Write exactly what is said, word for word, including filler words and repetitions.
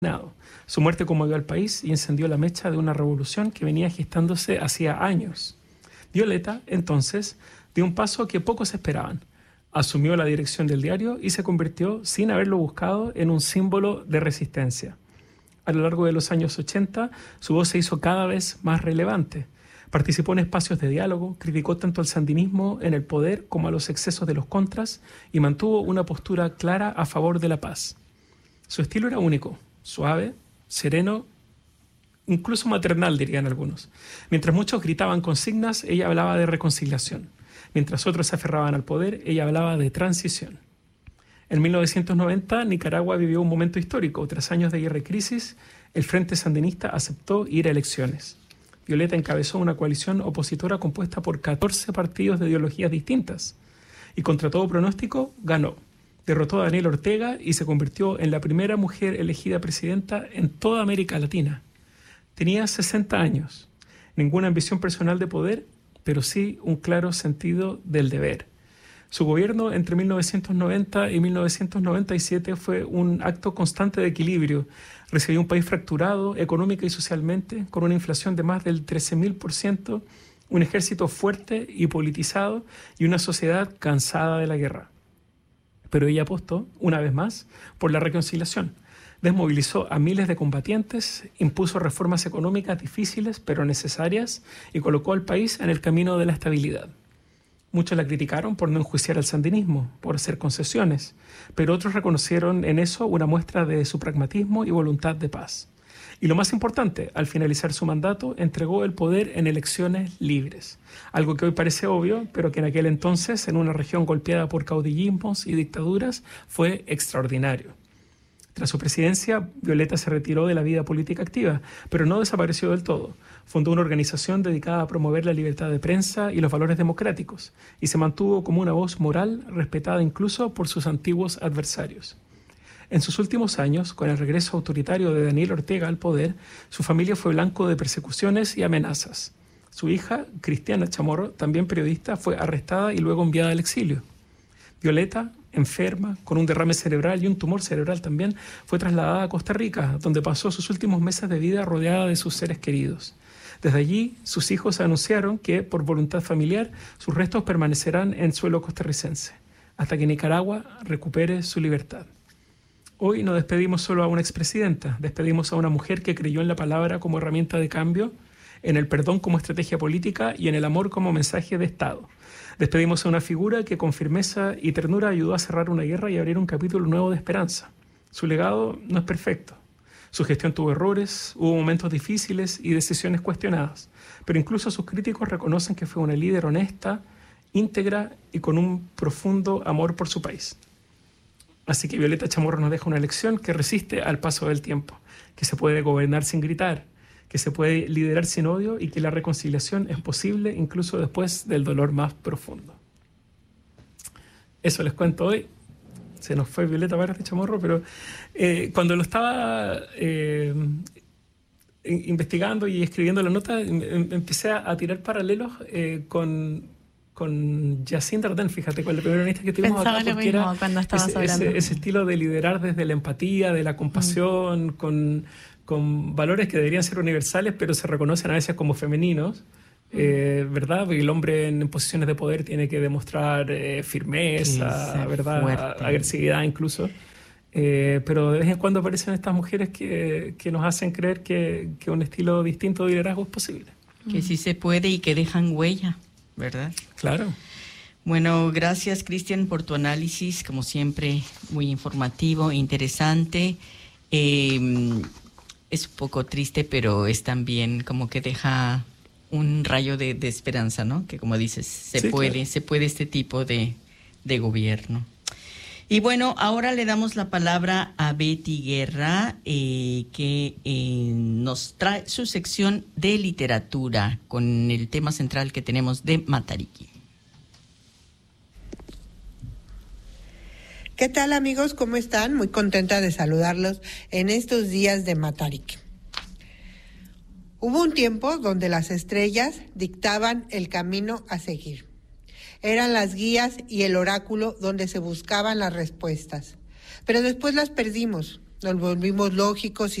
Su muerte conmovió al país y encendió la mecha de una revolución que venía gestándose hacía años. Violeta, entonces, dio un paso que pocos esperaban. Asumió la dirección del diario y se convirtió, sin haberlo buscado, en un símbolo de resistencia. A lo largo de los años ochenta, su voz se hizo cada vez más relevante. Participó en espacios de diálogo, criticó tanto al sandinismo en el poder como a los excesos de los contras y mantuvo una postura clara a favor de la paz. Su estilo era único, suave, sereno, incluso maternal, dirían algunos. Mientras muchos gritaban consignas, ella hablaba de reconciliación. Mientras otros se aferraban al poder, ella hablaba de transición. En mil novecientos noventa, Nicaragua vivió un momento histórico. Tras años de guerra y crisis, el Frente Sandinista aceptó ir a elecciones. Violeta encabezó una coalición opositora compuesta por catorce partidos de ideologías distintas y, contra todo pronóstico, ganó. Derrotó a Daniel Ortega y se convirtió en la primera mujer elegida presidenta en toda América Latina. Tenía sesenta años, ninguna ambición personal de poder, pero sí un claro sentido del deber. Su gobierno entre mil novecientos noventa y mil novecientos noventa y siete fue un acto constante de equilibrio. Recibió un país fracturado económica y socialmente, con una inflación de más del trece mil por ciento, un ejército fuerte y politizado y una sociedad cansada de la guerra. Pero ella apostó, una vez más, por la reconciliación. Desmovilizó a miles de combatientes, impuso reformas económicas difíciles pero necesarias y colocó al país en el camino de la estabilidad. Muchos la criticaron por no enjuiciar al sandinismo, por hacer concesiones, pero otros reconocieron en eso una muestra de su pragmatismo y voluntad de paz. Y lo más importante, al finalizar su mandato, entregó el poder en elecciones libres, algo que hoy parece obvio, pero que en aquel entonces, en una región golpeada por caudillismos y dictaduras, fue extraordinario. Tras su presidencia, Violeta se retiró de la vida política activa, pero no desapareció del todo. Fundó una organización dedicada a promover la libertad de prensa y los valores democráticos, y se mantuvo como una voz moral respetada incluso por sus antiguos adversarios. En sus últimos años, con el regreso autoritario de Daniel Ortega al poder, su familia fue blanco de persecuciones y amenazas. Su hija, Cristiana Chamorro, también periodista, fue arrestada y luego enviada al exilio. Violeta, enferma, con un derrame cerebral y un tumor cerebral también, fue trasladada a Costa Rica, donde pasó sus últimos meses de vida rodeada de sus seres queridos. Desde allí, sus hijos anunciaron que, por voluntad familiar, sus restos permanecerán en suelo costarricense, hasta que Nicaragua recupere su libertad. Hoy no despedimos solo a una expresidenta, despedimos a una mujer que creyó en la palabra como herramienta de cambio, en el perdón como estrategia política y en el amor como mensaje de Estado. Despedimos a una figura que con firmeza y ternura ayudó a cerrar una guerra y abrir un capítulo nuevo de esperanza. Su legado no es perfecto. Su gestión tuvo errores, hubo momentos difíciles y decisiones cuestionadas, pero incluso sus críticos reconocen que fue una líder honesta, íntegra y con un profundo amor por su país. Así que Violeta Chamorro nos deja una lección que resiste al paso del tiempo, que se puede gobernar sin gritar, que se puede liderar sin odio y que la reconciliación es posible incluso después del dolor más profundo. Eso les cuento hoy. Se nos fue Violeta Vargas de Chamorro, pero eh, cuando lo estaba eh, investigando y escribiendo la nota, em, empecé a, a tirar paralelos eh, con, con Jacinda Ardern, fíjate, con la primera ministra que tuvimos Pensaba acá, lo mismo cuando estabas ese, hablando. ese, ese estilo de liderar desde la empatía, de la compasión, mm. con, con valores que deberían ser universales, pero se reconocen a veces como femeninos. Eh, ¿verdad? Porque el hombre en posiciones de poder tiene que demostrar eh, firmeza, ¿verdad? Fuerte. Agresividad incluso. Eh, pero de vez en cuando aparecen estas mujeres que, que nos hacen creer que, que un estilo distinto de liderazgo es posible. Que sí se puede y que dejan huella, ¿verdad? Claro. Bueno, gracias, Cristian, por tu análisis, como siempre, muy informativo, interesante. Eh, es un poco triste, pero es también como que deja un rayo de, de esperanza, ¿no? Que como dices, se sí, puede, claro. se puede este tipo de, de gobierno. Y bueno, ahora le damos la palabra a Betty Guerra, eh, que eh, nos trae su sección de literatura con el tema central que tenemos de Matariqui. ¿Qué tal, amigos? ¿Cómo están? Muy contenta de saludarlos en estos días de Matariqui. Hubo un tiempo donde las estrellas dictaban el camino a seguir. Eran las guías y el oráculo donde se buscaban las respuestas. Pero después las perdimos. nos volvimos lógicos y